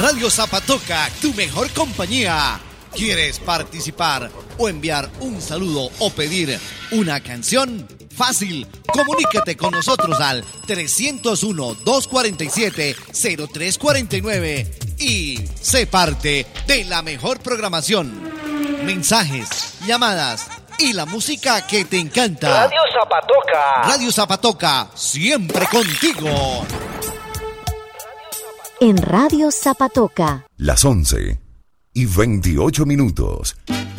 Radio Zapatoca, tu mejor compañía. ¿Quieres participar o enviar un saludo o pedir una canción? Fácil, comunícate con nosotros al 301-247-0349 y sé parte de la mejor programación. Mensajes, llamadas y la música que te encanta. Radio Zapatoca. Radio Zapatoca, siempre contigo. En Radio Zapatoca. Las 11:28.